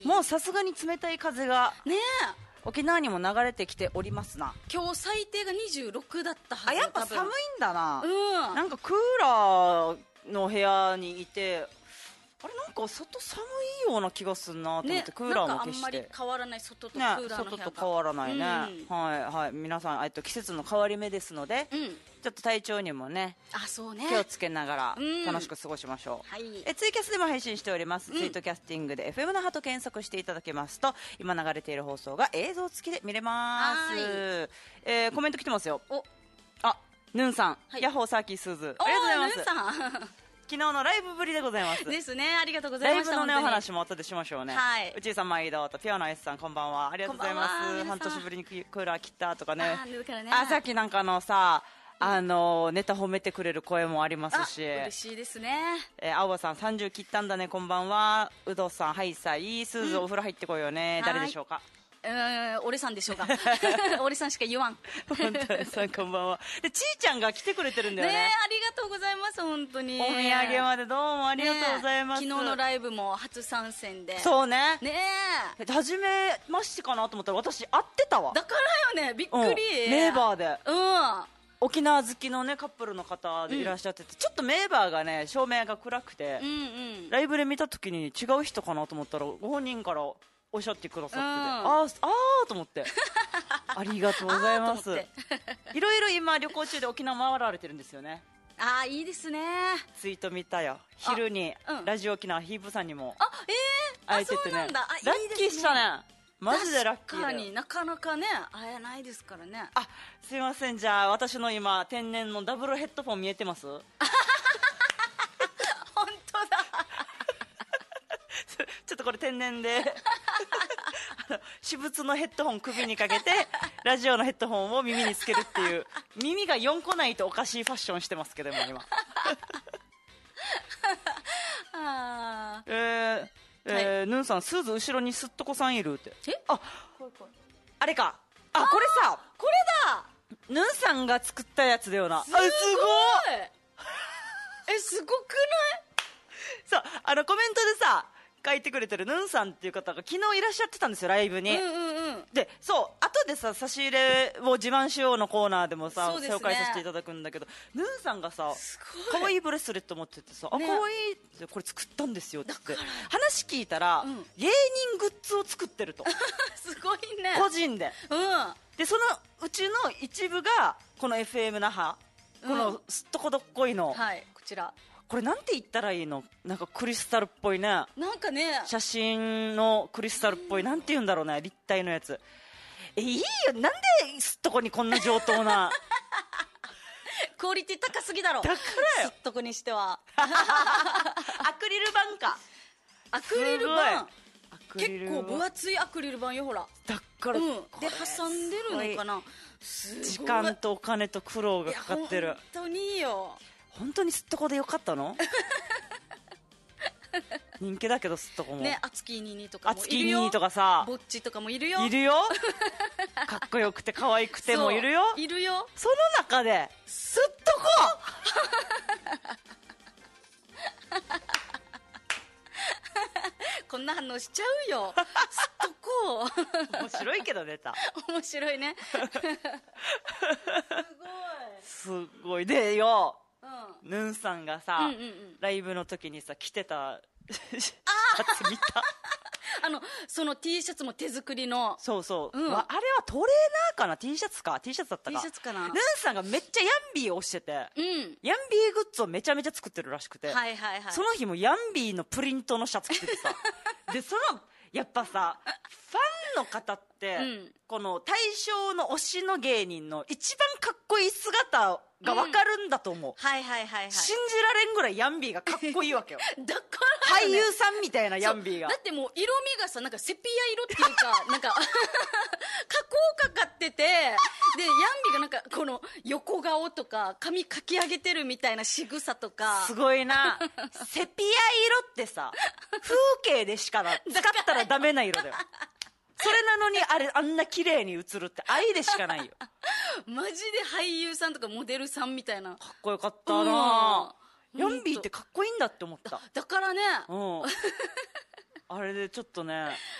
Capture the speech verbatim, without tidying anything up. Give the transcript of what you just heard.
もうさすがに冷たい風がねえ、 沖縄にも流れてきておりますな。 今日最低がにじゅうろくだったはず。 あ、やっぱ寒いんだな。 うん、 なんかクーラーの部屋にいて、あれなんか外寒いような気がするなと思って、 ね、 クーラーも消して。 なんかあんまり変わらない、外とクーね、 ラーの部屋が、 外と変わらないね、 うん、 はいはい。皆さん、えっと、季節の変わり目ですので、 うん、 ちょっと体調にもね、 あ、そうね、 気をつけながらうん楽しく過ごしましょう、 はい、 えツイキャスでも配信しております、うん、ツイートキャスティングで エフエム 那覇と検索していただけますと今流れている放送が映像付きで見れます、えー、コメント来てますよ。おあ、ヌンさん、はい、ヤッホーサーキースーズありがとうございます。 ヌンさん昨日のライブぶりでございますですね。ありがとうございました。 ライブのねお話も後でしましょうね。 はい。 うちさん毎度とピュアな S さんこんばんは、ありがとうございます。半年ぶりにクーラー切ったとかね。 あー、からね。 あ、さっきなんかのさ、あのネタ褒めてくれる声もありますし、 嬉しいですね。 えー、青葉さんさんじゅう切ったんだねこんばんは。うどさんはいさいスーズ、うん、お風呂入ってこいよね。誰でしょうか。 うん、俺さんでしょうか。俺さんしか言わん。 本当さんこんばんは。でちーちゃんが来てくれてるんだよね。 ね、ありがとうございます。本当にお土産までどうもありがとうございます、 ね、昨日のライブも初参戦で。 そうね。 ねえ初めましてかなと思ったら私会ってたわ。 だからよね、びっくり、うん、 メーバーで、 うん、 沖縄好きのねカップルの方でいらっしゃってて、うん、ちょっとメーバーがね照明が暗くて、 うんうん、 ライブで見た時に違う人かなと思ったらご本人からおっしゃってくださってて、うん、あーあーと思ってありがとうございます。いろいろ今旅行中で沖縄回られてるんですよね。 あー、いいですね。 ツイート見たよ。昼に、うん、ラジオ沖縄ヒープさんにも会えててね、ラッキーしたね。マジでラッキーだよ。確かになかなかね会えないですからね。 あ、すいません。じゃあ私の今天然のダブルヘッドフォン見えてます？本当だちょっとこれ天然であの私物のヘッドホン首にかけてラジオのヘッドホンを耳につけるっていう耳がよんこないとおかしいファッションしてますけども今あえーえーはい、ヌンさんスーズ後ろにすっとこさんいるって。 えああれか。あ、これさ、 これだ。 ヌンさんが作ったやつだよな。 すごい。 あ、すごいえ、すごくない？ さあ、あのコメントでさ書いてくれてるヌンさんっていう方が昨日いらっしゃってたんですよ、ライブに。 うんうんうん、 で、そう後でさ差し入れを自慢しようのコーナーでもさ、ね、紹介させていただくんだけど、ヌンさんがさ可愛いブレスレット持っててさ、ね、あ可愛いってこれ作ったんですよって言って話聞いたら、うん、芸人グッズを作ってるとすごいね、 個人で、 うん、 でそのうちの一部がこの エフエム 那覇、このすっとこどっこいの、 うん、はい、こちらこれなんて言ったらいいの、なんかクリスタルっぽいね、 なんかね写真のクリスタルっぽい、なんて言うんだろうね、立体のやつ。えいいよ、なんですっとこにこんな上等なクオリティ高すぎだろ、 だからよ、 すっとこにしてはアクリル板か、 アクリル板結構分厚いアクリル板よ、ほら、 だから、 うん、で挟んでるのかな、 すごい時間とお金と苦労がかかってる。 本当にいいよ、 本当にすっとこでよかったの人気だけどすっとこもね、アツキーニニとかもいるよ、 アツキーニニとかさ、 ぼっちとかもいるよ、 いるよかっこよくて可愛くてもいるよ、 いるよ、 その中ですっとここんな反応しちゃうよすっとこ面白いけど出た面白いねすごいすごいでよ、 うん、 ヌンさんがさ、うんうんうん、ライブの時にさ着てたシャツ見たあのその T シャツも手作りの、 そうそう、うん、あれはトレーナーかな、 T シャツか T シャツだったか T シャツかな、 ヌンさんがめっちゃヤンビーをしてて、 うん、 ヤンビーグッズをめちゃめちゃ作ってるらしくて、 はいはいはい、 その日もヤンビーのプリントのシャツ着ててさでそのやっぱさファンの方って、うん、この対象の推しの芸人の一番かっこいい姿が分かるんだと思う、うん、 はいはいはいはい、 信じられんぐらいヤンビーがかっこいいわけよだから、 ね、俳優さんみたいなヤンビーが、 だってもう色味がさ、なんかセピア色っていうかなんか加工かかってて、でヤンビーがなんかこの横顔とか髪かき上げてるみたいな仕草とかすごいなセピア色ってさ風景でしかな使ったらダメな色だよそれなのにあれあんな綺麗に映るって愛でしかないよマジで俳優さんとかモデルさんみたいな、 かっこよかったな、うん、ヤンビーってかっこいいんだって思った。 だからね、 うんあれでちょっとね